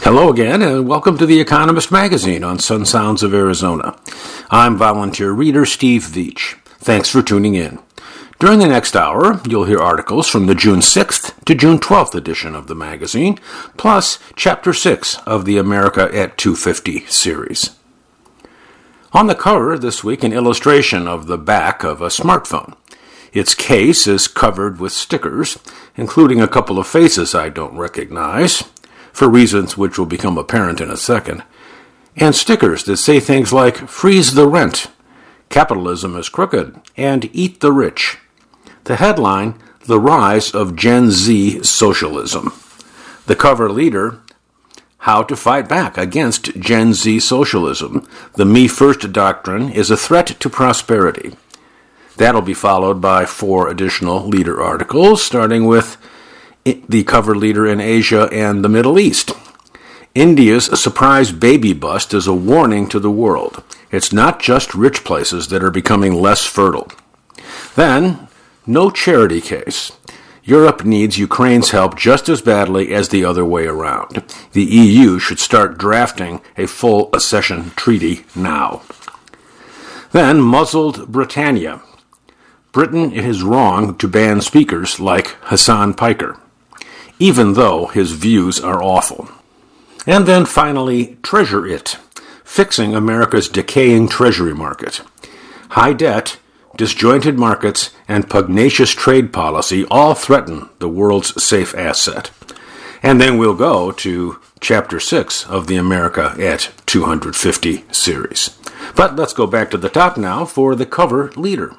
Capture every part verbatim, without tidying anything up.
Hello again, and welcome to The Economist Magazine on Sun Sounds of Arizona. I'm volunteer reader Steve Veach. Thanks for tuning in. During the next hour, you'll hear articles from the June sixth to June twelfth edition of the magazine, plus Chapter six of the America at two fifty series. On the cover this week, an illustration of the back of a smartphone. Its case is covered with stickers, including a couple of faces I don't recognize, for reasons which will become apparent in a second, and stickers that say things like, freeze the rent, capitalism is crooked, and eat the rich. The headline, The Rise of Gen Z Socialism. The cover leader, How to Fight Back Against Gen Z Socialism. The Me First Doctrine is a Threat to Prosperity. That'll be followed by four additional leader articles, starting with the cover leader in Asia and the Middle East. India's surprise baby bust is a warning to the world. It's not just rich places that are becoming less fertile. Then, no charity case. Europe needs Ukraine's help just as badly as the other way around. The E U should start drafting a full accession treaty now. Then, muzzled Britannia. Britain is wrong to ban speakers like Hasan Piker, even though his views are awful. And then finally, Treasure It, fixing America's decaying treasury market. High debt, disjointed markets, and pugnacious trade policy all threaten the world's safe asset. And then we'll go to Chapter six of the America at two fifty series. But let's go back to the top now for the cover leader.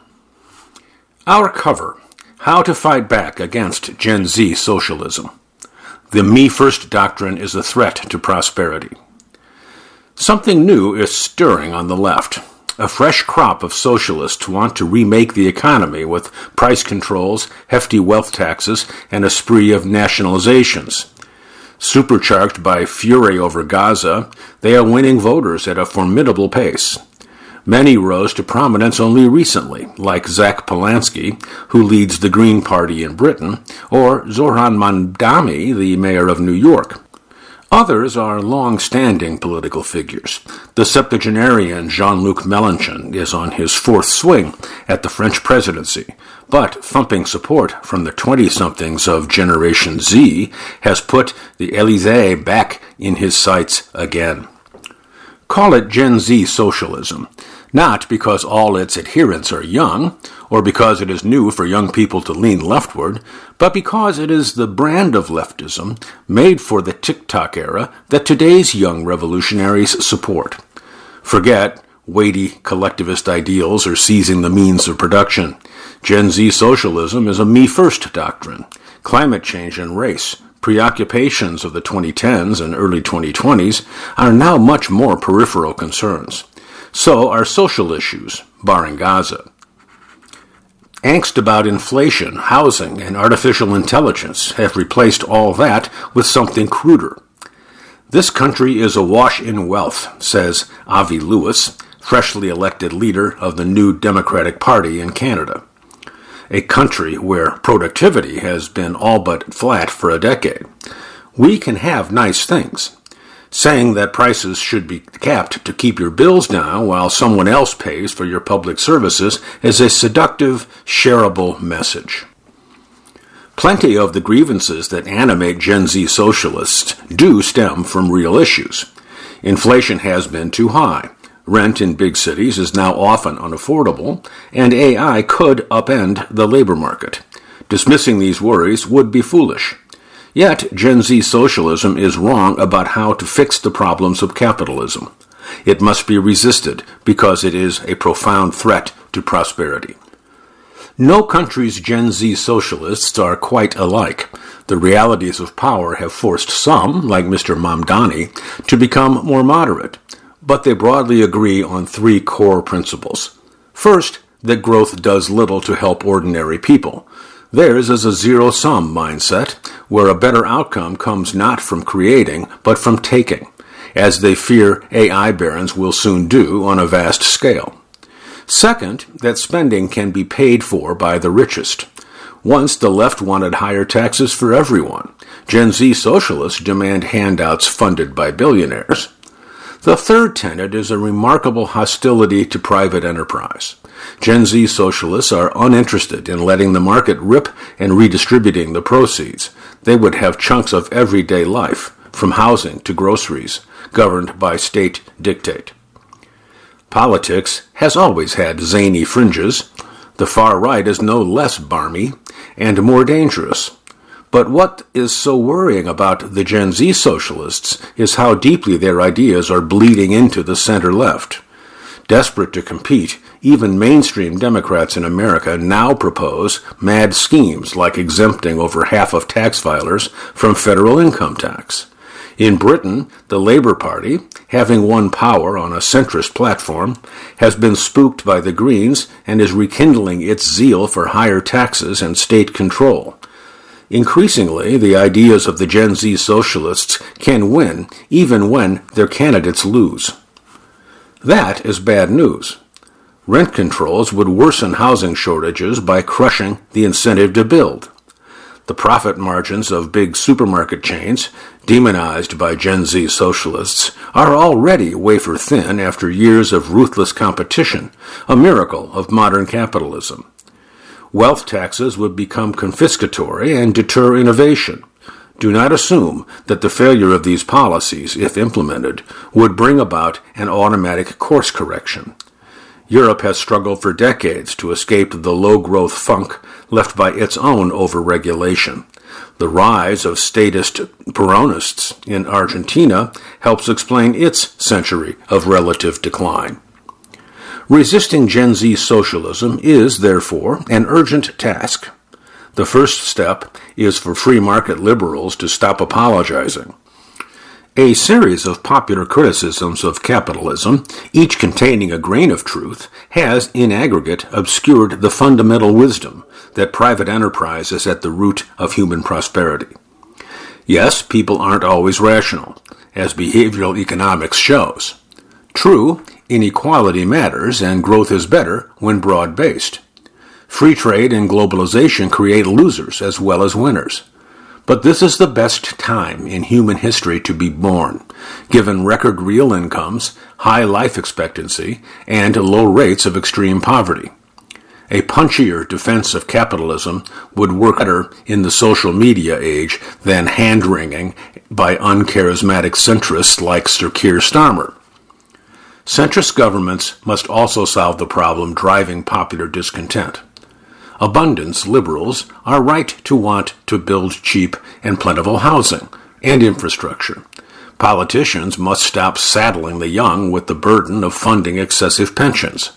Our cover, How to Fight Back Against Gen Z Socialism. The Me First Doctrine is a Threat to Prosperity. Something new is stirring on the left. A fresh crop of socialists want to remake the economy with price controls, hefty wealth taxes, and a spree of nationalizations. Supercharged by fury over Gaza, they are winning voters at a formidable pace. Many rose to prominence only recently, like Zach Polanski, who leads the Green Party in Britain, or Zohran Mamdani, the mayor of New York. Others are long-standing political figures. The septuagenarian Jean-Luc Mélenchon is on his fourth swing at the French presidency, but thumping support from the twenty-somethings of Generation Z has put the Élysée back in his sights again. Call it Gen Z socialism, not because all its adherents are young, or because it is new for young people to lean leftward, but because it is the brand of leftism made for the TikTok era that today's young revolutionaries support. Forget weighty collectivist ideals or seizing the means of production. Gen Z socialism is a me-first doctrine. Climate change and race, preoccupations of the twenty tens and early twenty twenties, are now much more peripheral concerns. So are social issues, barring Gaza. Angst about inflation, housing, and artificial intelligence have replaced all that with something cruder. This country is awash in wealth, says Avi Lewis, freshly elected leader of the new Democratic Party in Canada. A country where productivity has been all but flat for a decade. We can have nice things. Saying that prices should be capped to keep your bills down while someone else pays for your public services is a seductive, shareable message. Plenty of the grievances that animate Gen Z socialists do stem from real issues. Inflation has been too high. Rent in big cities is now often unaffordable, and A I could upend the labor market. Dismissing these worries would be foolish. Yet, Gen Z socialism is wrong about how to fix the problems of capitalism. It must be resisted because it is a profound threat to prosperity. No country's Gen Z socialists are quite alike. The realities of power have forced some, like Mister Mamdani, to become more moderate. But they broadly agree on three core principles. First, that growth does little to help ordinary people. Theirs is a zero-sum mindset, where a better outcome comes not from creating, but from taking, as they fear A I barons will soon do on a vast scale. Second, that spending can be paid for by the richest. Once the left wanted higher taxes for everyone. Gen Z socialists demand handouts funded by billionaires. The third tenet is a remarkable hostility to private enterprise. Gen Z socialists are uninterested in letting the market rip and redistributing the proceeds. They would have chunks of everyday life, from housing to groceries, governed by state dictate. Politics has always had zany fringes. The far right is no less barmy and more dangerous. But what is so worrying about the Gen Z socialists is how deeply their ideas are bleeding into the center-left. Desperate to compete, even mainstream Democrats in America now propose mad schemes like exempting over half of tax filers from federal income tax. In Britain, the Labour Party, having won power on a centrist platform, has been spooked by the Greens and is rekindling its zeal for higher taxes and state control. Increasingly, the ideas of the Gen Z socialists can win even when their candidates lose. That is bad news. Rent controls would worsen housing shortages by crushing the incentive to build. The profit margins of big supermarket chains, demonized by Gen Z socialists, are already wafer-thin after years of ruthless competition, a miracle of modern capitalism. Wealth taxes would become confiscatory and deter innovation. Do not assume that the failure of these policies, if implemented, would bring about an automatic course correction. Europe has struggled for decades to escape the low-growth funk left by its own overregulation. The rise of statist Peronists in Argentina helps explain its century of relative decline. Resisting Gen Z socialism is, therefore, an urgent task. The first step is for free market liberals to stop apologizing. A series of popular criticisms of capitalism, each containing a grain of truth, has, in aggregate, obscured the fundamental wisdom that private enterprise is at the root of human prosperity. Yes, people aren't always rational, as behavioral economics shows. True, inequality matters and growth is better when broad-based. Free trade and globalization create losers as well as winners. But this is the best time in human history to be born, given record real incomes, high life expectancy, and low rates of extreme poverty. A punchier defense of capitalism would work better in the social media age than hand-wringing by uncharismatic centrists like Sir Keir Starmer. Centrist governments must also solve the problem driving popular discontent. Abundance liberals are right to want to build cheap and plentiful housing and infrastructure. Politicians must stop saddling the young with the burden of funding excessive pensions.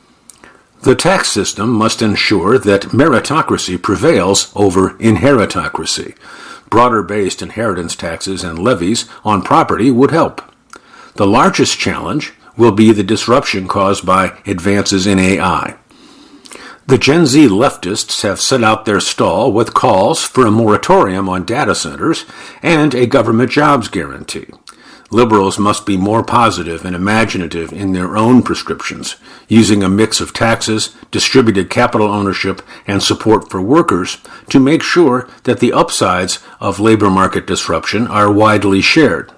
The tax system must ensure that meritocracy prevails over inheritocracy. Broader-based inheritance taxes and levies on property would help. The largest challenge will be the disruption caused by advances in A I. The Gen Z leftists have set out their stall with calls for a moratorium on data centers and a government jobs guarantee. Liberals must be more positive and imaginative in their own prescriptions, using a mix of taxes, distributed capital ownership, and support for workers to make sure that the upsides of labor market disruption are widely shared.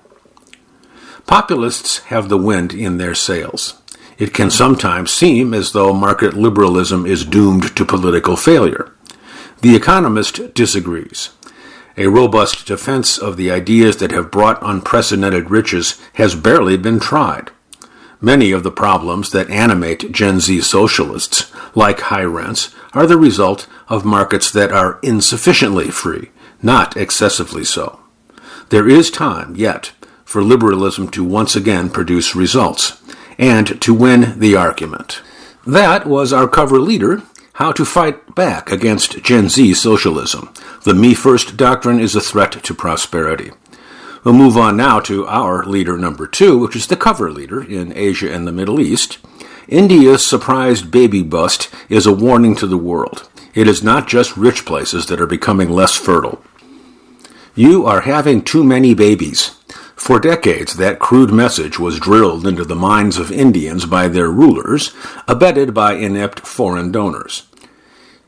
Populists have the wind in their sails. It can sometimes seem as though market liberalism is doomed to political failure. The Economist disagrees. A robust defense of the ideas that have brought unprecedented riches has barely been tried. Many of the problems that animate Gen Z socialists, like high rents, are the result of markets that are insufficiently free, not excessively so. There is time yet for liberalism to once again produce results, and to win the argument. That was our cover leader, How to Fight Back Against Gen Z Socialism. The Me First Doctrine is a Threat to Prosperity. We'll move on now to our leader number two, which is the cover leader in Asia and the Middle East. India's surprised baby bust is a warning to the world. It is not just rich places that are becoming less fertile. You are having too many babies. For decades, that crude message was drilled into the minds of Indians by their rulers, abetted by inept foreign donors.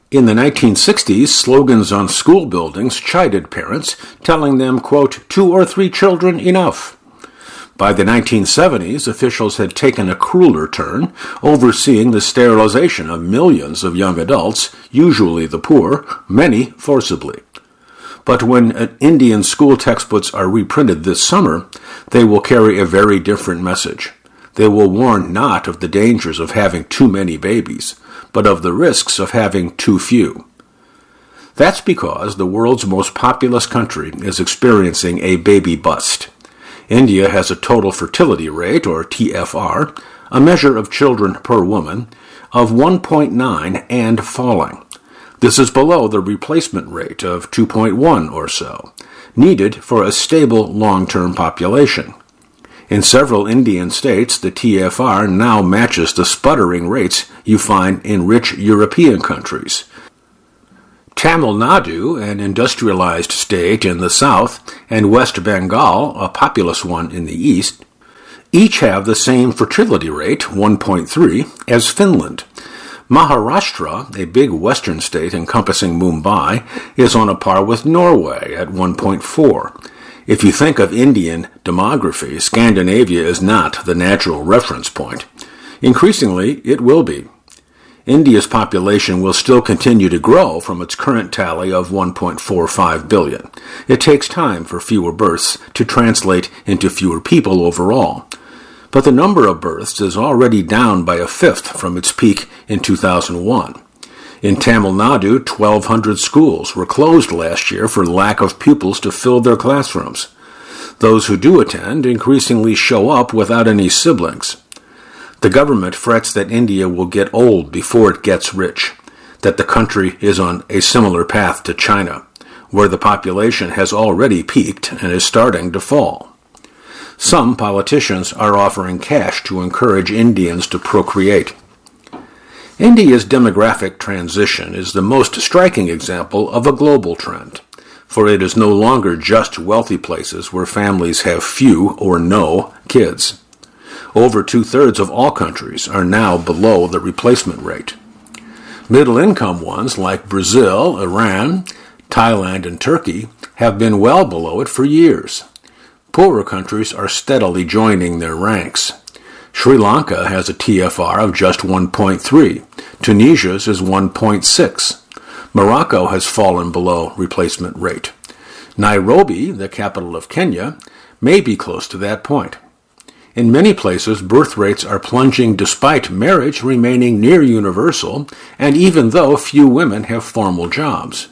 In the nineteen sixties, slogans on school buildings chided parents, telling them, quote, two or three children enough. By the nineteen seventies, officials had taken a crueler turn, overseeing the sterilization of millions of young adults, usually the poor, many forcibly. But when Indian school textbooks are reprinted this summer, they will carry a very different message. They will warn not of the dangers of having too many babies, but of the risks of having too few. That's because the world's most populous country is experiencing a baby bust. India has a total fertility rate, or T F R, a measure of children per woman, of one point nine and falling. This is below the replacement rate of two point one or so, needed for a stable long-term population. In several Indian states, the T F R now matches the sputtering rates you find in rich European countries. Tamil Nadu, an industrialized state in the south, and West Bengal, a populous one in the east, each have the same fertility rate, one point three, as Finland. Maharashtra, a big western state encompassing Mumbai, is on a par with Norway at one point four. If you think of Indian demography, Scandinavia is not the natural reference point. Increasingly, it will be. India's population will still continue to grow from its current tally of one point four five billion. It takes time for fewer births to translate into fewer people overall. But the number of births is already down by a fifth from its peak in two thousand one. In Tamil Nadu, twelve hundred schools were closed last year for lack of pupils to fill their classrooms. Those who do attend increasingly show up without any siblings. The government frets that India will get old before it gets rich, that the country is on a similar path to China, where the population has already peaked and is starting to fall. Some politicians are offering cash to encourage Indians to procreate. India's demographic transition is the most striking example of a global trend, for it is no longer just wealthy places where families have few or no kids. Over two-thirds of all countries are now below the replacement rate. Middle-income ones like Brazil, Iran, Thailand, and Turkey have been well below it for years. Poorer countries are steadily joining their ranks. Sri Lanka has a T F R of just one point three. Tunisia's is one point six. Morocco has fallen below replacement rate. Nairobi, the capital of Kenya, may be close to that point. In many places, birth rates are plunging despite marriage remaining near universal, and even though few women have formal jobs.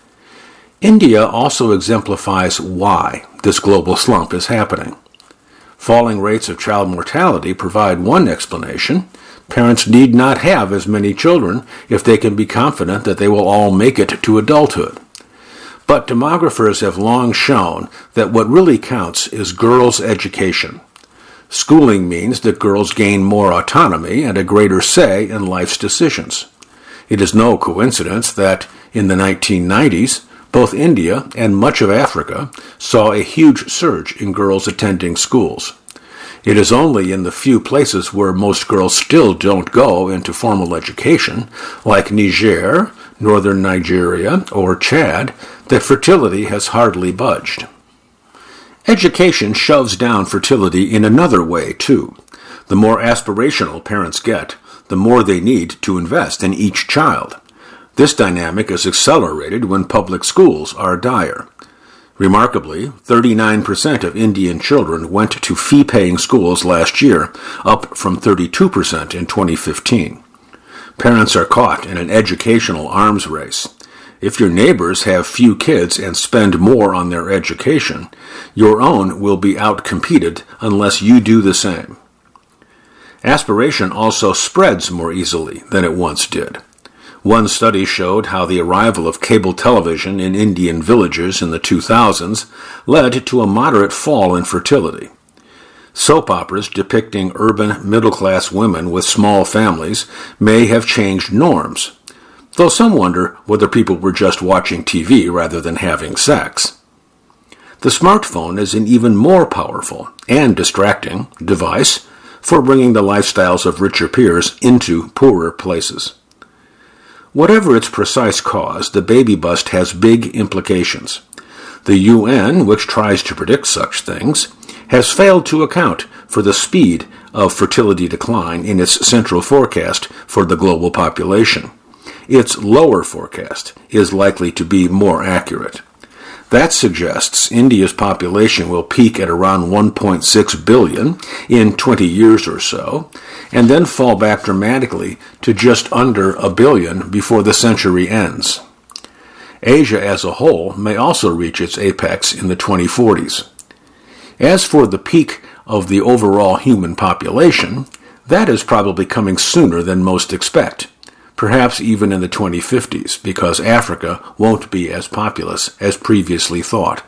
India also exemplifies why this global slump is happening. Falling rates of child mortality provide one explanation. Parents need not have as many children if they can be confident that they will all make it to adulthood. But demographers have long shown that what really counts is girls' education. Schooling means that girls gain more autonomy and a greater say in life's decisions. It is no coincidence that, in the nineteen nineties, both India and much of Africa saw a huge surge in girls attending schools. It is only in the few places where most girls still don't go into formal education, like Niger, northern Nigeria, or Chad, that fertility has hardly budged. Education shoves down fertility in another way, too. The more aspirational parents get, the more they need to invest in each child. This dynamic is accelerated when public schools are dire. Remarkably, thirty-nine percent of Indian children went to fee-paying schools last year, up from thirty-two percent in twenty fifteen. Parents are caught in an educational arms race. If your neighbors have few kids and spend more on their education, your own will be outcompeted unless you do the same. Aspiration also spreads more easily than it once did. One study showed how the arrival of cable television in Indian villages in the two thousands led to a moderate fall in fertility. Soap operas depicting urban middle-class women with small families may have changed norms, though some wonder whether people were just watching T V rather than having sex. The smartphone is an even more powerful and distracting device for bringing the lifestyles of richer peers into poorer places. Whatever its precise cause, the baby bust has big implications. The U N, which tries to predict such things, has failed to account for the speed of fertility decline in its central forecast for the global population. Its lower forecast is likely to be more accurate. That suggests India's population will peak at around one point six billion in twenty years or so, and then fall back dramatically to just under a billion before the century ends. Asia as a whole may also reach its apex in the twenty forties. As for the peak of the overall human population, that is probably coming sooner than most expect, perhaps even in the twenty fifties, because Africa won't be as populous as previously thought.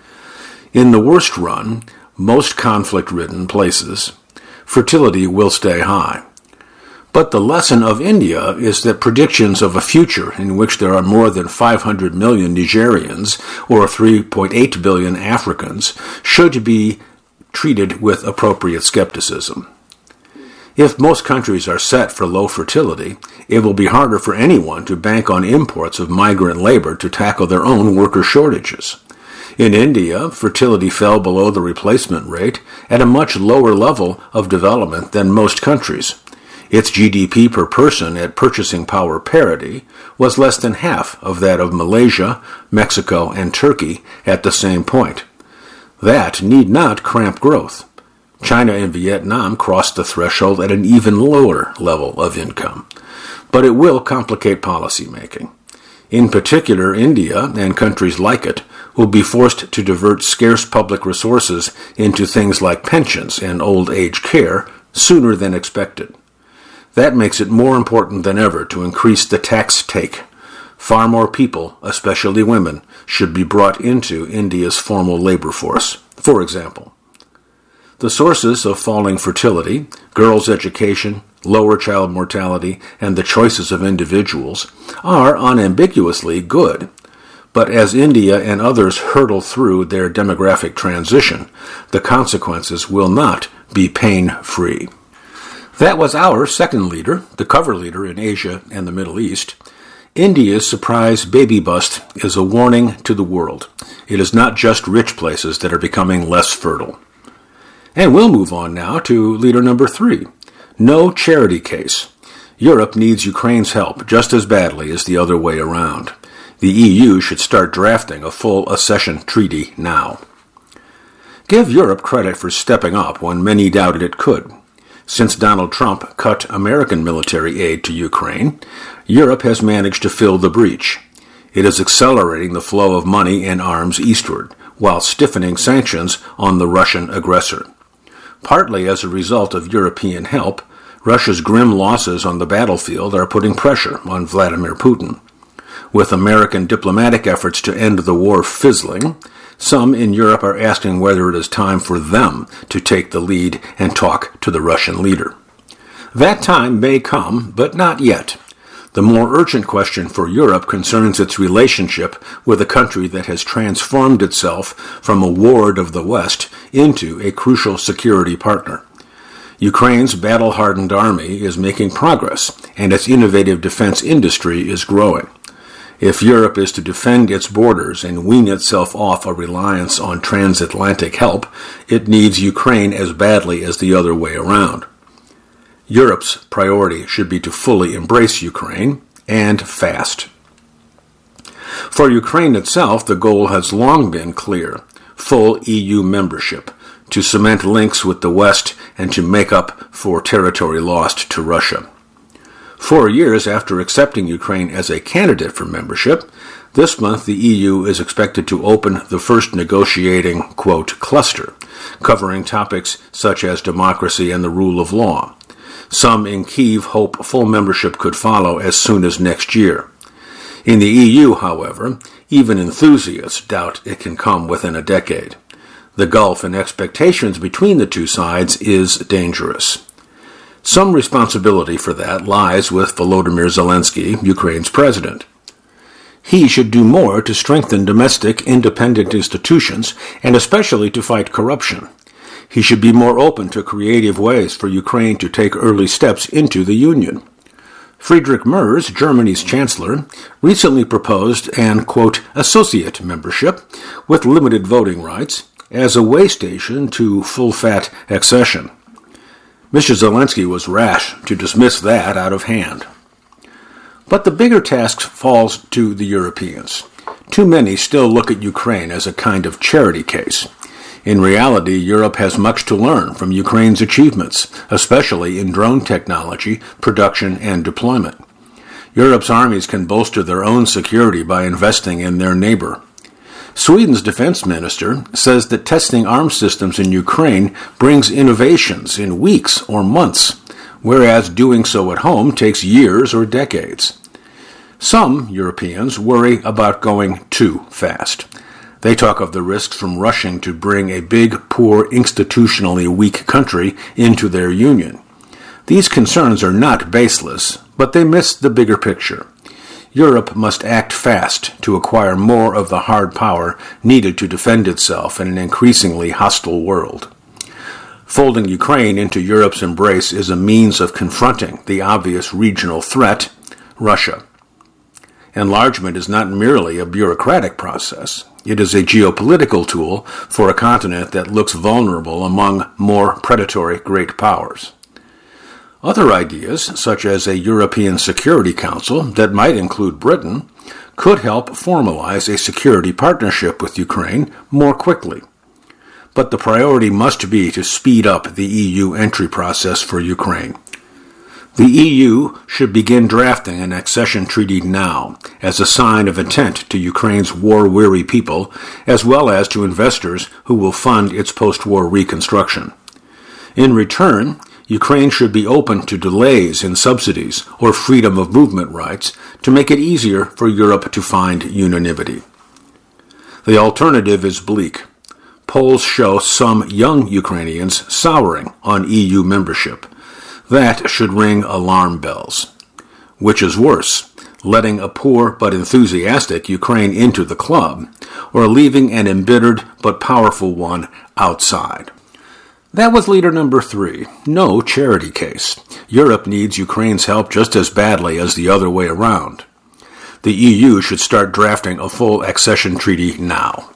In the worst run, most conflict-ridden places, fertility will stay high. But the lesson of India is that predictions of a future in which there are more than five hundred million Nigerians or three point eight billion Africans should be treated with appropriate skepticism. If most countries are set for low fertility, it will be harder for anyone to bank on imports of migrant labor to tackle their own worker shortages. In India, fertility fell below the replacement rate at a much lower level of development than most countries. Its G D P per person at purchasing power parity was less than half of that of Malaysia, Mexico, and Turkey at the same point. That need not cramp growth. China and Vietnam crossed the threshold at an even lower level of income. But it will complicate policymaking. In particular, India and countries like it will be forced to divert scarce public resources into things like pensions and old age care sooner than expected. That makes it more important than ever to increase the tax take. Far more people, especially women, should be brought into India's formal labor force. For example, the sources of falling fertility, girls' education, lower child mortality, and the choices of individuals are unambiguously good. But as India and others hurtle through their demographic transition, the consequences will not be pain-free. That was our second leader, the cover leader in Asia and the Middle East. India's surprise baby bust is a warning to the world. It is not just rich places that are becoming less fertile. And we'll move on now to leader number three. No charity case. Europe needs Ukraine's help just as badly as the other way around. The E U should start drafting a full accession treaty now. Give Europe credit for stepping up when many doubted it could. Since Donald Trump cut American military aid to Ukraine, Europe has managed to fill the breach. It is accelerating the flow of money and arms eastward, while stiffening sanctions on the Russian aggressor. Partly as a result of European help, Russia's grim losses on the battlefield are putting pressure on Vladimir Putin. With American diplomatic efforts to end the war fizzling, some in Europe are asking whether it is time for them to take the lead and talk to the Russian leader. That time may come, but not yet. The more urgent question for Europe concerns its relationship with a country that has transformed itself from a ward of the West into a crucial security partner. Ukraine's battle-hardened army is making progress, and its innovative defense industry is growing. If Europe is to defend its borders and wean itself off a reliance on transatlantic help, it needs Ukraine as badly as the other way around. Europe's priority should be to fully embrace Ukraine, and fast. For Ukraine itself, the goal has long been clear: full E U membership, to cement links with the West and to make up for territory lost to Russia. Four years after accepting Ukraine as a candidate for membership, this month the E U is expected to open the first negotiating, quote, cluster, covering topics such as democracy and the rule of law. Some in Kyiv hope full membership could follow as soon as next year. In the E U, however, even enthusiasts doubt it can come within a decade. The gulf in expectations between the two sides is dangerous. Some responsibility for that lies with Volodymyr Zelensky, Ukraine's president. He should do more to strengthen domestic independent institutions and especially to fight corruption. He should be more open to creative ways for Ukraine to take early steps into the Union. Friedrich Merz, Germany's chancellor, recently proposed an, quote, associate membership with limited voting rights as a way station to full-fat accession. Mister Zelensky was rash to dismiss that out of hand. But the bigger task falls to the Europeans. Too many still look at Ukraine as a kind of charity case. In reality, Europe has much to learn from Ukraine's achievements, especially in drone technology, production, and deployment. Europe's armies can bolster their own security by investing in their neighbor. Sweden's defense minister says that testing arms systems in Ukraine brings innovations in weeks or months, whereas doing so at home takes years or decades. Some Europeans worry about going too fast. They talk of the risks from rushing to bring a big, poor, institutionally weak country into their union. These concerns are not baseless, but they miss the bigger picture. Europe must act fast to acquire more of the hard power needed to defend itself in an increasingly hostile world. Folding Ukraine into Europe's embrace is a means of confronting the obvious regional threat, Russia. Enlargement is not merely a bureaucratic process. It is a geopolitical tool for a continent that looks vulnerable among more predatory great powers. Other ideas, such as a European Security Council that might include Britain, could help formalize a security partnership with Ukraine more quickly. But the priority must be to speed up the E U entry process for Ukraine. The E U should begin drafting an accession treaty now as a sign of intent to Ukraine's war-weary people, as well as to investors who will fund its post-war reconstruction. In return, Ukraine should be open to delays in subsidies or freedom of movement rights to make it easier for Europe to find unanimity. The alternative is bleak. Polls show some young Ukrainians souring on E U membership. That should ring alarm bells. Which is worse, letting a poor but enthusiastic Ukraine into the club, or leaving an embittered but powerful one outside? That was leader number three. No charity case. Europe needs Ukraine's help just as badly as the other way around. The E U should start drafting a full accession treaty now.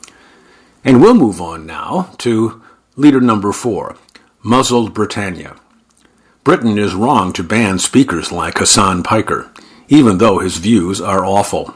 And we'll move on now to leader number four, muzzled Britannia. Britain is wrong to ban speakers like Hassan Piker, even though his views are awful.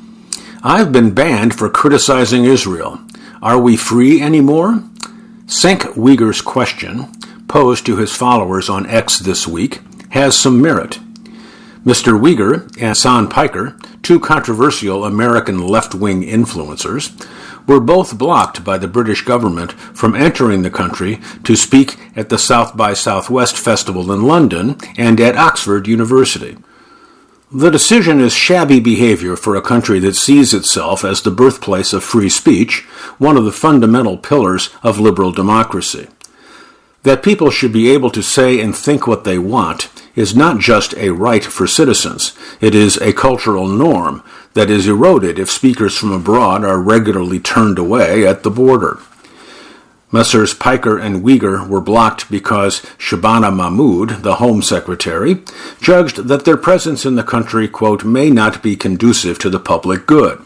I've been banned for criticizing Israel. Are we free anymore? Cenk Uyghur's question, posed to his followers on X this week, has some merit. Mister Uyghur and Hassan Piker, two controversial American left-wing influencers, were both blocked by the British government from entering the country to speak at the South by Southwest Festival in London and at Oxford University. The decision is shabby behavior for a country that sees itself as the birthplace of free speech, one of the fundamental pillars of liberal democracy. That people should be able to say and think what they want is not just a right for citizens, it is a cultural norm that is eroded if speakers from abroad are regularly turned away at the border. Messrs. Piker and Uyghur were blocked because Shabana Mahmood, the Home Secretary, judged that their presence in the country, quote, may not be conducive to the public good.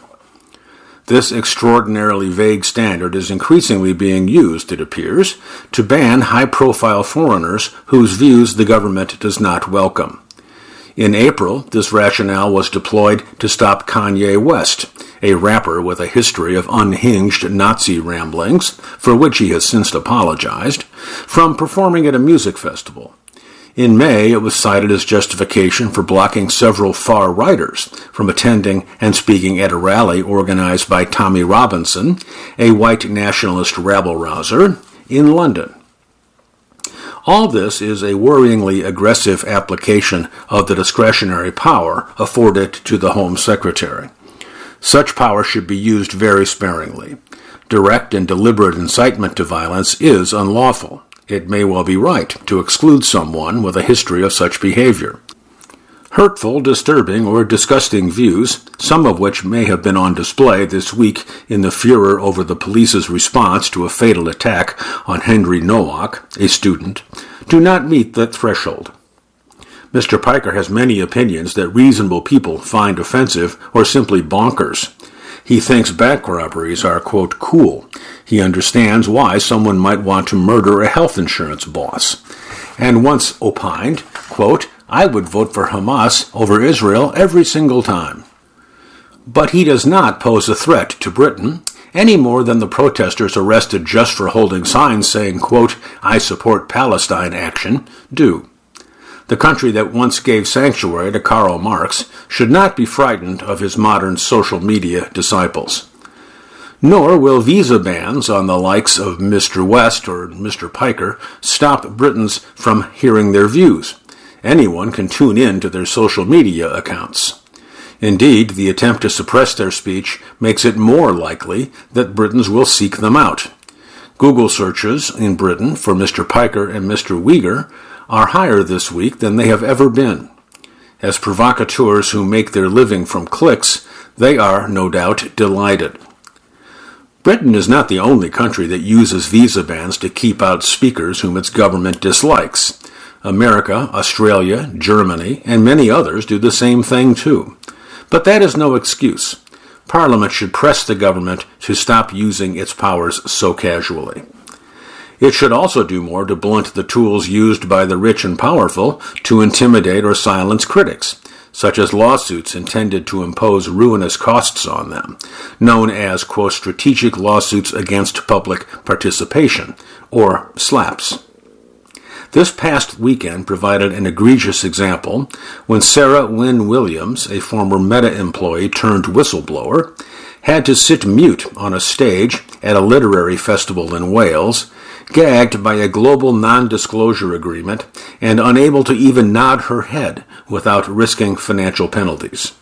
This extraordinarily vague standard is increasingly being used, it appears, to ban high-profile foreigners whose views the government does not welcome. In April, this rationale was deployed to stop Kanye West, a rapper with a history of unhinged Nazi ramblings, for which he has since apologized, from performing at a music festival. In May, it was cited as justification for blocking several far-righters from attending and speaking at a rally organized by Tommy Robinson, a white nationalist rabble-rouser, in London. All this is a worryingly aggressive application of the discretionary power afforded to the Home Secretary. Such power should be used very sparingly. Direct and deliberate incitement to violence is unlawful. It may well be right to exclude someone with a history of such behavior. Hurtful, disturbing, or disgusting views, some of which may have been on display this week in the furor over the police's response to a fatal attack on Henry Nowak, a student, do not meet that threshold. Mister Piker has many opinions that reasonable people find offensive or simply bonkers. He thinks bank robberies are, quote, cool. He understands why someone might want to murder a health insurance boss. And once opined, quote, I would vote for Hamas over Israel every single time. But he does not pose a threat to Britain, any more than the protesters arrested just for holding signs saying, quote, I support Palestine action, do. The country that once gave sanctuary to Karl Marx should not be frightened of his modern social media disciples. Nor will visa bans on the likes of Mister West or Mister Piker stop Britons from hearing their views. Anyone can tune in to their social media accounts. Indeed, the attempt to suppress their speech makes it more likely that Britons will seek them out. Google searches in Britain for Mister Piker and Mister Uyghur are higher this week than they have ever been. As provocateurs who make their living from clicks, they are, no doubt, delighted. Britain is not the only country that uses visa bans to keep out speakers whom its government dislikes. America, Australia, Germany, and many others do the same thing too. But that is no excuse. Parliament should press the government to stop using its powers so casually. It should also do more to blunt the tools used by the rich and powerful to intimidate or silence critics, such as lawsuits intended to impose ruinous costs on them, known as, quote, strategic lawsuits against public participation, or SLAPPs. This past weekend provided an egregious example when Sarah Wynne Williams, a former Meta employee turned whistleblower, had to sit mute on a stage at a literary festival in Wales, gagged by a global non-disclosure agreement and unable to even nod her head without risking financial penalties.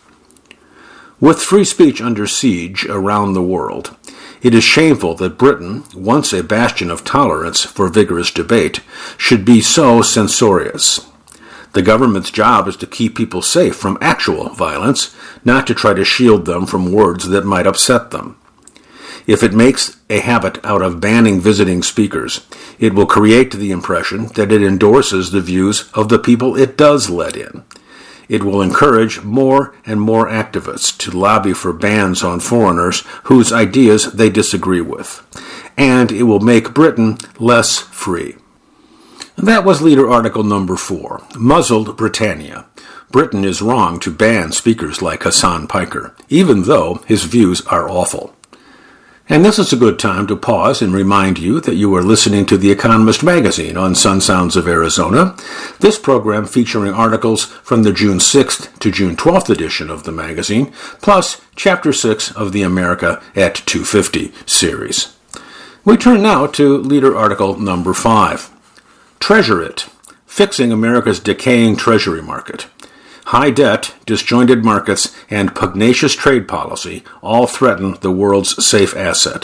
With free speech under siege around the world, it is shameful that Britain, once a bastion of tolerance for vigorous debate, should be so censorious. The government's job is to keep people safe from actual violence, not to try to shield them from words that might upset them. If it makes a habit out of banning visiting speakers, it will create the impression that it endorses the views of the people it does let in. It will encourage more and more activists to lobby for bans on foreigners whose ideas they disagree with. And it will make Britain less free. That was leader article number four, Muzzled Britannia. Britain is wrong to ban speakers like Hasan Piker, even though his views are awful. And this is a good time to pause and remind you that you are listening to The Economist magazine on Sun Sounds of Arizona. This program featuring articles from the June sixth to June twelfth edition of the magazine, plus Chapter six of the America at two fifty series. We turn now to leader article number five. Treasure It, Fixing America's Decaying Treasury Market. High debt, disjointed markets, and pugnacious trade policy all threaten the world's safe asset.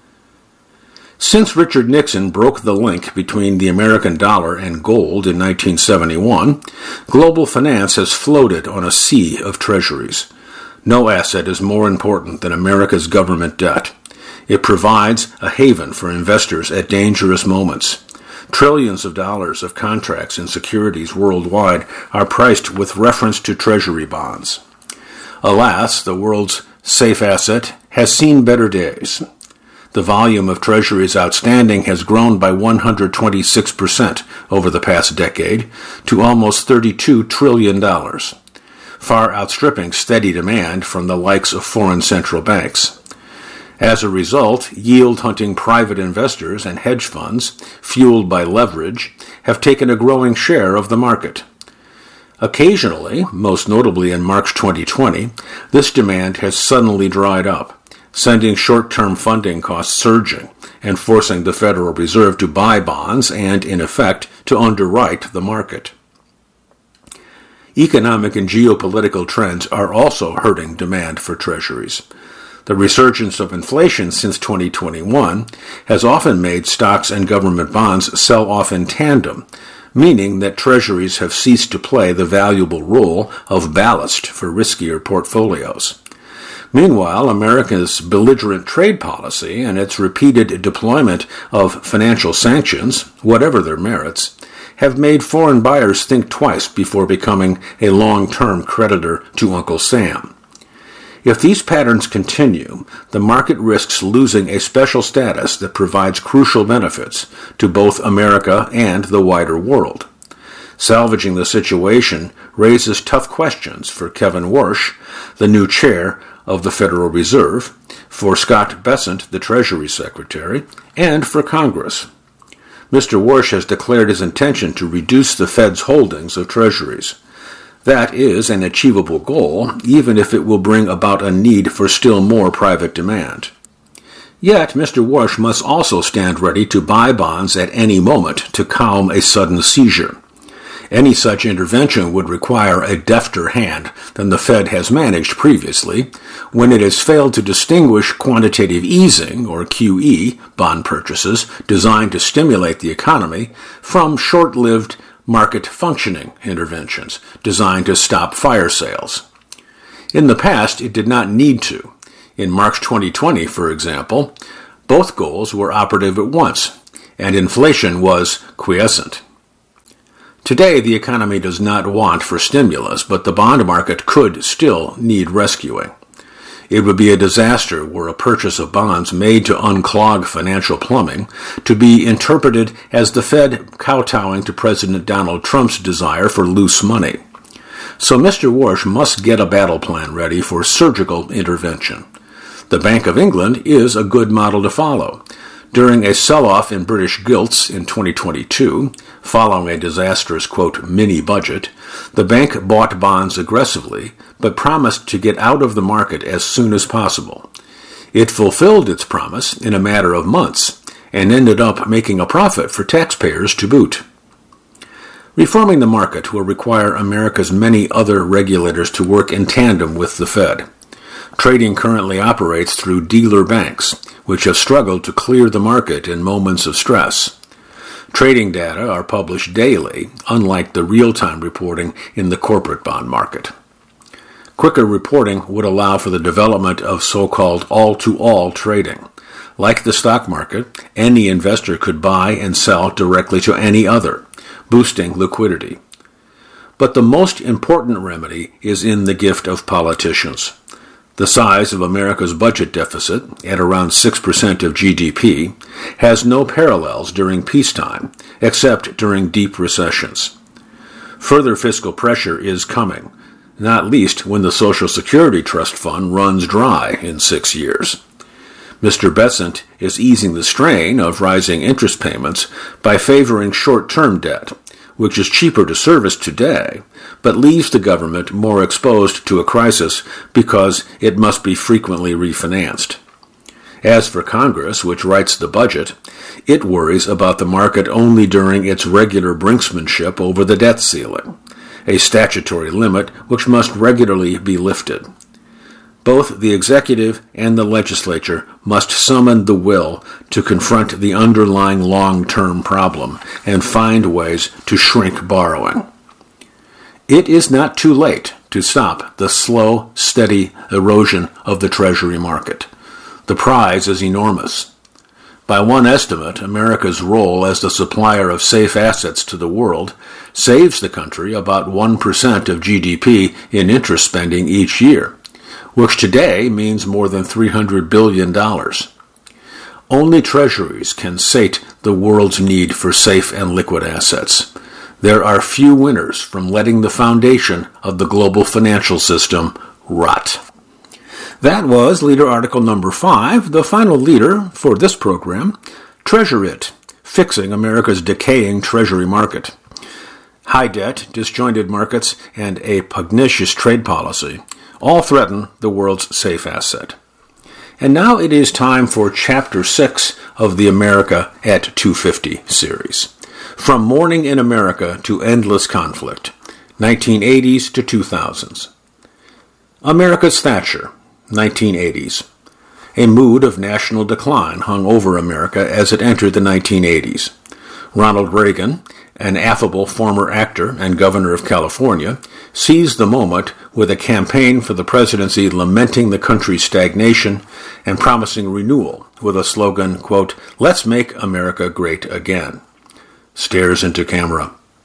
Since Richard Nixon broke the link between the American dollar and gold in nineteen seventy-one, global finance has floated on a sea of treasuries. No asset is more important than America's government debt. It provides a haven for investors at dangerous moments. Trillions of dollars of contracts and securities worldwide are priced with reference to treasury bonds. Alas, the world's safe asset has seen better days. The volume of treasuries outstanding has grown by one hundred twenty-six percent over the past decade to almost thirty-two trillion dollars, far outstripping steady demand from the likes of foreign central banks. As a result, yield-hunting private investors and hedge funds, fueled by leverage, have taken a growing share of the market. Occasionally, most notably in March twenty twenty, this demand has suddenly dried up, sending short-term funding costs surging and forcing the Federal Reserve to buy bonds and, in effect, to underwrite the market. Economic and geopolitical trends are also hurting demand for treasuries. The resurgence of inflation since twenty twenty-one has often made stocks and government bonds sell off in tandem, meaning that treasuries have ceased to play the valuable role of ballast for riskier portfolios. Meanwhile, America's belligerent trade policy and its repeated deployment of financial sanctions, whatever their merits, have made foreign buyers think twice before becoming a long-term creditor to Uncle Sam. If these patterns continue, the market risks losing a special status that provides crucial benefits to both America and the wider world. Salvaging the situation raises tough questions for Kevin Warsh, the new chair of the Federal Reserve, for Scott Bessent, the Treasury Secretary, and for Congress. Mister Warsh has declared his intention to reduce the Fed's holdings of treasuries. That is an achievable goal, even if it will bring about a need for still more private demand. Yet, Mister Warsh must also stand ready to buy bonds at any moment to calm a sudden seizure. Any such intervention would require a defter hand than the Fed has managed previously, when it has failed to distinguish quantitative easing, or Q E, bond purchases designed to stimulate the economy from short-lived market functioning interventions designed to stop fire sales. In the past, it did not need to. In March twenty twenty, for example, both goals were operative at once, and inflation was quiescent. Today, the economy does not want for stimulus, but the bond market could still need rescuing. It would be a disaster were a purchase of bonds made to unclog financial plumbing to be interpreted as the Fed kowtowing to President Donald Trump's desire for loose money. So Mister Warsh must get a battle plan ready for surgical intervention. The Bank of England is a good model to follow. During a sell-off in British gilts in twenty twenty-two, following a disastrous, quote, mini-budget, the bank bought bonds aggressively, but promised to get out of the market as soon as possible. It fulfilled its promise in a matter of months, and ended up making a profit for taxpayers to boot. Reforming the market will require America's many other regulators to work in tandem with the Fed. Trading currently operates through dealer banks, which have struggled to clear the market in moments of stress. Trading data are published daily, unlike the real-time reporting in the corporate bond market. Quicker reporting would allow for the development of so-called all-to-all trading. Like the stock market, any investor could buy and sell directly to any other, boosting liquidity. But the most important remedy is in the gift of politicians. The size of America's budget deficit, at around six percent of G D P, has no parallels during peacetime, except during deep recessions. Further fiscal pressure is coming, not least when the Social Security Trust Fund runs dry in six years. Mister Bessent is easing the strain of rising interest payments by favoring short-term debt, which is cheaper to service today, but leaves the government more exposed to a crisis because it must be frequently refinanced. As for Congress, which writes the budget, it worries about the market only during its regular brinksmanship over the debt ceiling, a statutory limit which must regularly be lifted. Both the executive and the legislature must summon the will to confront the underlying long-term problem and find ways to shrink borrowing. It is not too late to stop the slow, steady erosion of the Treasury market. The prize is enormous. By one estimate, America's role as the supplier of safe assets to the world saves the country about one percent of G D P in interest spending each year, which today means more than three hundred billion dollars. Only treasuries can sate the world's need for safe and liquid assets. There are few winners from letting the foundation of the global financial system rot. That was Leader Article Number five, the final leader for this program, Treasure It, Fixing America's Decaying Treasury Market. High debt, disjointed markets, and a pugnacious trade policy all threaten the world's safe asset. And now it is time for Chapter six of the America at two fifty series. From Morning in America to Endless Conflict, nineteen eighties to two thousands. America's Thatcher, nineteen eighties. A mood of national decline hung over America as it entered the nineteen eighties. Ronald Reagan, an affable former actor and governor of California, seized the moment with a campaign for the presidency lamenting the country's stagnation and promising renewal with a slogan, quote, "Let's make America great again." Stares into camera.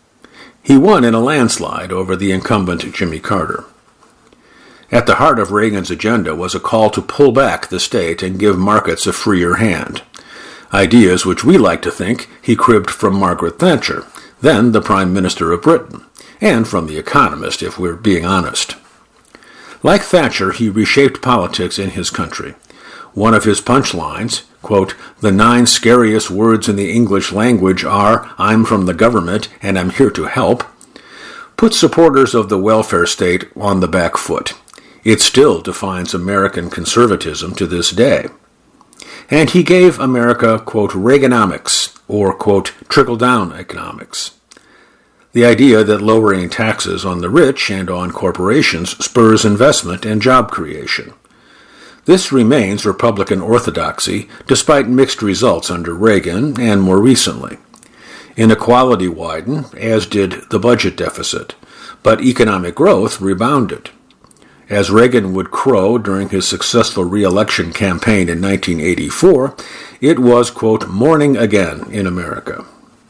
He won in a landslide over the incumbent Jimmy Carter. At the heart of Reagan's agenda was a call to pull back the state and give markets a freer hand, ideas which we like to think he cribbed from Margaret Thatcher, then the Prime Minister of Britain, and from The Economist, if we're being honest. Like Thatcher, he reshaped politics in his country. One of his punchlines, quote, "The nine scariest words in the English language are, 'I'm from the government and I'm here to help,' put supporters of the welfare state on the back foot. It still defines American conservatism to this day. And he gave America, quote, Reaganomics, or, quote, trickle-down economics. The idea that lowering taxes on the rich and on corporations spurs investment and job creation. This remains Republican orthodoxy, despite mixed results under Reagan and more recently. Inequality widened, as did the budget deficit, but economic growth rebounded. As Reagan would crow during his successful re-election campaign in nineteen eighty-four, it was, quote, morning again in America.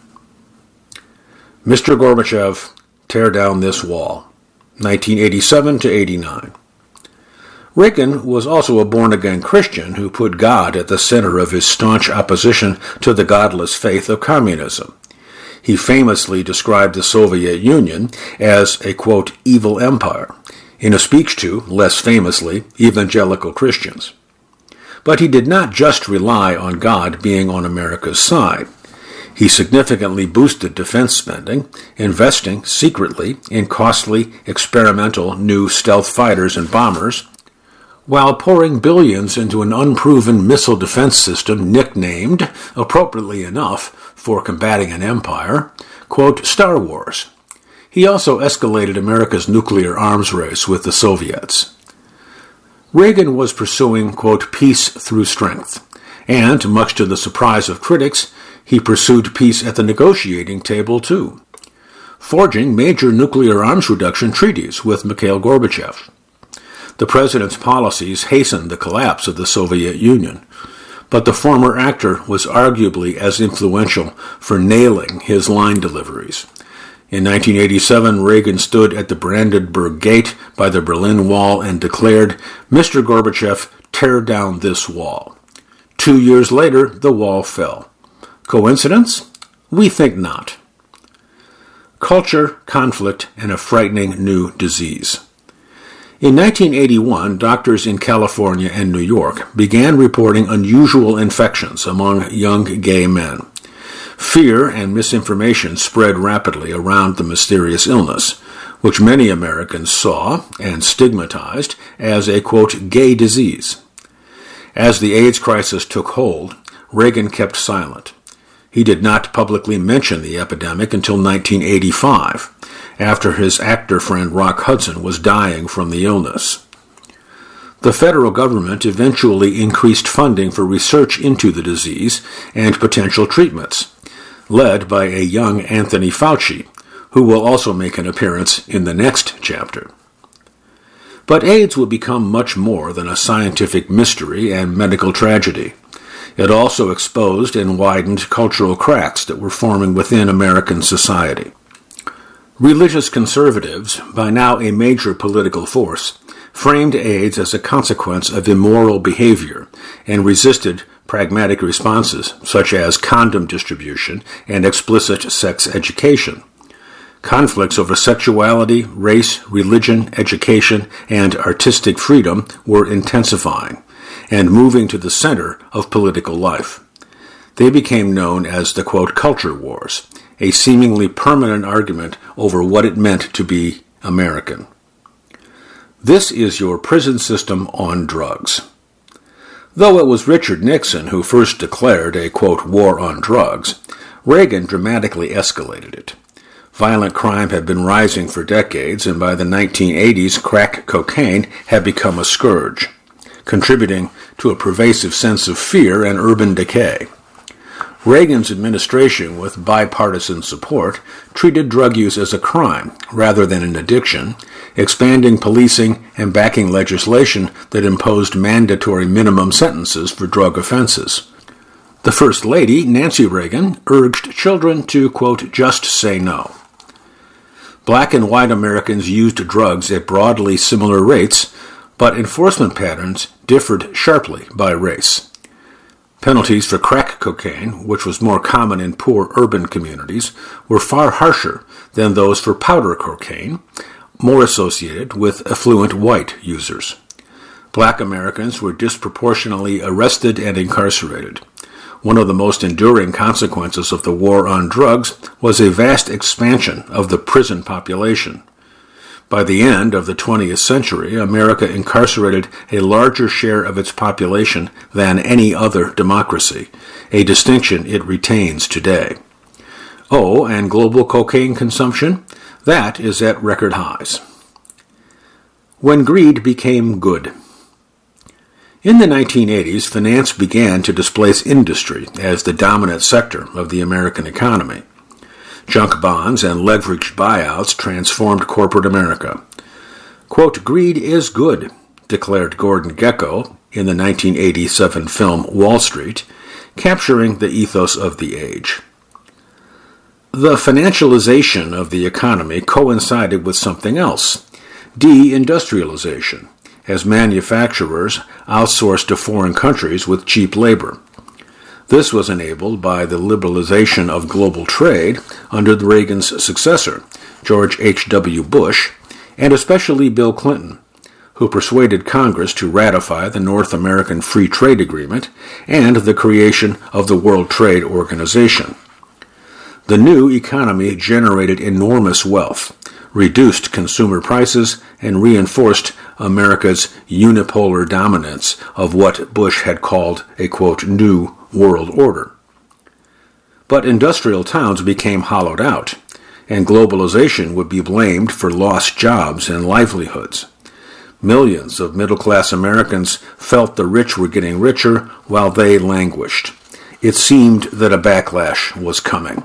Mister Gorbachev, tear down this wall, nineteen eighty-seven to eighty-nine. Reagan was also a born-again Christian who put God at the center of his staunch opposition to the godless faith of communism. He famously described the Soviet Union as a, quote, evil empire, in a speech to, less famously, evangelical Christians. But he did not just rely on God being on America's side. He significantly boosted defense spending, investing secretly in costly, experimental new stealth fighters and bombers, while pouring billions into an unproven missile defense system nicknamed, appropriately enough for combating an empire, quote, Star Wars. He also escalated America's nuclear arms race with the Soviets. Reagan was pursuing, quote, peace through strength, and, much to the surprise of critics, he pursued peace at the negotiating table too, forging major nuclear arms reduction treaties with Mikhail Gorbachev. The president's policies hastened the collapse of the Soviet Union, but the former actor was arguably as influential for nailing his line deliveries. In nineteen eighty-seven, Reagan stood at the Brandenburg Gate by the Berlin Wall and declared, Mister Gorbachev, tear down this wall. Two years later, the wall fell. Coincidence? We think not. Culture, conflict, and a frightening new disease. In nineteen eighty-one, doctors in California and New York began reporting unusual infections among young gay men. Fear and misinformation spread rapidly around the mysterious illness, which many Americans saw and stigmatized as a, quote, gay disease. As the AIDS crisis took hold, Reagan kept silent. He did not publicly mention the epidemic until nineteen eighty-five, after his actor friend Rock Hudson was dying from the illness. The federal government eventually increased funding for research into the disease and potential treatments, led by a young Anthony Fauci, who will also make an appearance in the next chapter. But AIDS would become much more than a scientific mystery and medical tragedy. It also exposed and widened cultural cracks that were forming within American society. Religious conservatives, by now a major political force, framed AIDS as a consequence of immoral behavior and resisted pragmatic responses such as condom distribution and explicit sex education. Conflicts over sexuality, race, religion, education, and artistic freedom were intensifying and moving to the center of political life. They became known as the, quote, culture wars, a seemingly permanent argument over what it meant to be American. This is your prison system on drugs. Though it was Richard Nixon who first declared a, quote, war on drugs, Reagan dramatically escalated it. Violent crime had been rising for decades, and by the nineteen eighties, crack cocaine had become a scourge, contributing to a pervasive sense of fear and urban decay. Reagan's administration, with bipartisan support, treated drug use as a crime rather than an addiction, expanding policing and backing legislation that imposed mandatory minimum sentences for drug offenses. The First Lady, Nancy Reagan, urged children to, quote, just say no. Black and white Americans used drugs at broadly similar rates, but enforcement patterns differed sharply by race. Penalties for crack cocaine, which was more common in poor urban communities, were far harsher than those for powder cocaine, more associated with affluent white users. Black Americans were disproportionately arrested and incarcerated. One of the most enduring consequences of the war on drugs was a vast expansion of the prison population. By the end of the twentieth century, America incarcerated a larger share of its population than any other democracy, a distinction it retains today. Oh, and global cocaine consumption? That is at record highs. When greed became good. In the nineteen eighties, finance began to displace industry as the dominant sector of the American economy. Junk bonds and leveraged buyouts transformed corporate America. Quote, "Greed is good," declared Gordon Gekko in the nineteen eighty-seven film Wall Street, capturing the ethos of the age. The financialization of the economy coincided with something else, de-industrialization, as manufacturers outsourced to foreign countries with cheap labor. This was enabled by the liberalization of global trade under Reagan's successor, George H W Bush, and especially Bill Clinton, who persuaded Congress to ratify the North American Free Trade Agreement and the creation of the World Trade Organization. The new economy generated enormous wealth, reduced consumer prices, and reinforced America's unipolar dominance of what Bush had called a, quote, new world order. But industrial towns became hollowed out, and globalization would be blamed for lost jobs and livelihoods. Millions of middle-class Americans felt the rich were getting richer while they languished. It seemed that a backlash was coming.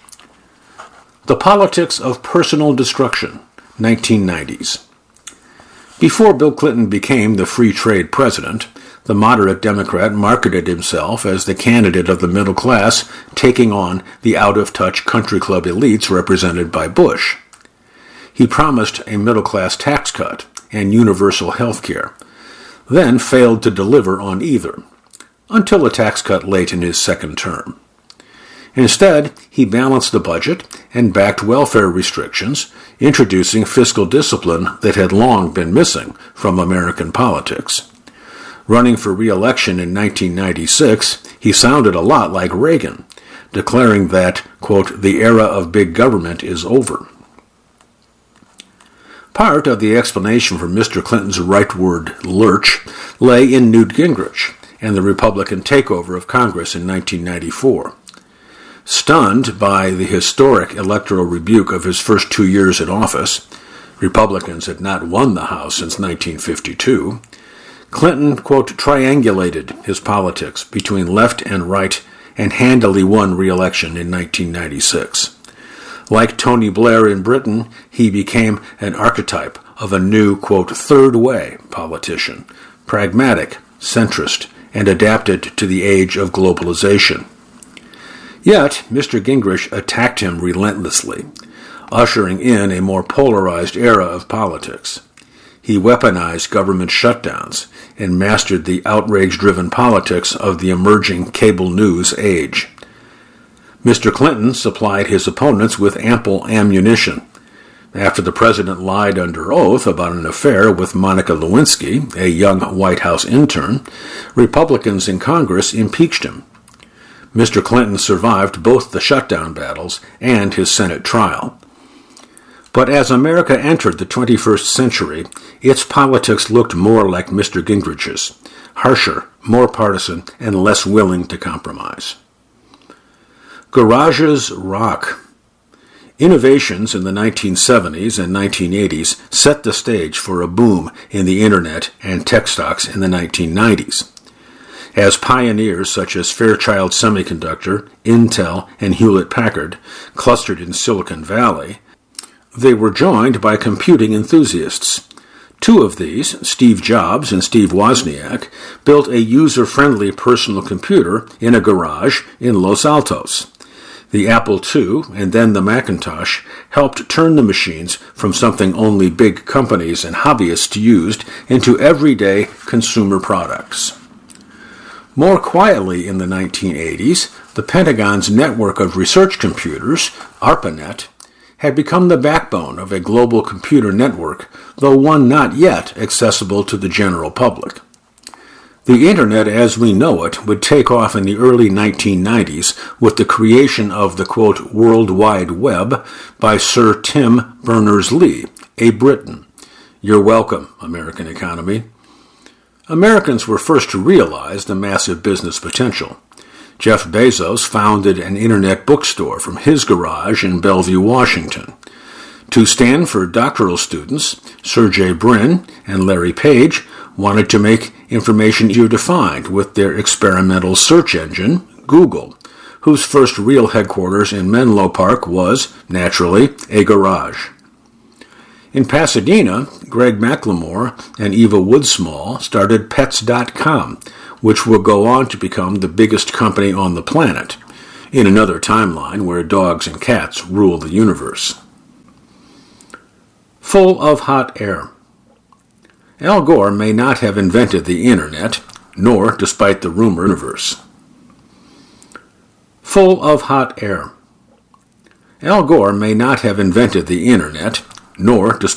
The Politics of Personal Destruction, nineteen nineties. Before Bill Clinton became the free trade president, the moderate Democrat marketed himself as the candidate of the middle class taking on the out-of-touch country club elites represented by Bush. He promised a middle-class tax cut and universal health care, then failed to deliver on either, until a tax cut late in his second term. Instead, he balanced the budget and backed welfare restrictions, introducing fiscal discipline that had long been missing from American politics. Running for re-election in nineteen ninety-six, he sounded a lot like Reagan, declaring that, quote, the era of big government is over. Part of the explanation for Mister Clinton's rightward lurch lay in Newt Gingrich and the Republican takeover of Congress in nineteen ninety-four. Stunned by the historic electoral rebuke of his first two years in office, Republicans had not won the House since nineteen fifty-two, Clinton, quote, triangulated his politics between left and right and handily won re-election in nineteen ninety-six. Like Tony Blair in Britain, he became an archetype of a new, quote, third way politician, pragmatic, centrist, and adapted to the age of globalization. Yet, Mister Gingrich attacked him relentlessly, ushering in a more polarized era of politics. He weaponized government shutdowns and mastered the outrage-driven politics of the emerging cable news age. Mister Clinton supplied his opponents with ample ammunition. After the president lied under oath about an affair with Monica Lewinsky, a young White House intern, Republicans in Congress impeached him. Mister Clinton survived both the shutdown battles and his Senate trial. But as America entered the twenty-first century, its politics looked more like Mister Gingrich's, harsher, more partisan, and less willing to compromise. Garages rock. Innovations in the nineteen seventies and nineteen eighties set the stage for a boom in the Internet and tech stocks in the nineteen nineties. As pioneers such as Fairchild Semiconductor, Intel, and Hewlett-Packard clustered in Silicon Valley, they were joined by computing enthusiasts. Two of these, Steve Jobs and Steve Wozniak, built a user-friendly personal computer in a garage in Los Altos. The Apple two and then the Macintosh helped turn the machines from something only big companies and hobbyists used into everyday consumer products. More quietly in the nineteen eighties, the Pentagon's network of research computers, ARPANET, had become the backbone of a global computer network, though one not yet accessible to the general public. The Internet as we know it would take off in the early nineteen nineties with the creation of the, quote, World Wide Web by Sir Tim Berners-Lee, a Briton. You're welcome, American economy. Americans were first to realize the massive business potential. Jeff Bezos founded an Internet bookstore from his garage in Bellevue, Washington. Two Stanford doctoral students, Sergey Brin and Larry Page, wanted to make information easier to find with their experimental search engine, Google, whose first real headquarters in Menlo Park was, naturally, a garage. In Pasadena, Greg McLemore and Eva Woodsmall started Pets dot com, which will go on to become the biggest company on the planet, in another timeline where dogs and cats rule the universe. Full of hot air. Al Gore may not have invented the Internet, nor, despite the rumor, universe. Full of hot air. Al Gore may not have invented the Internet, nor, despite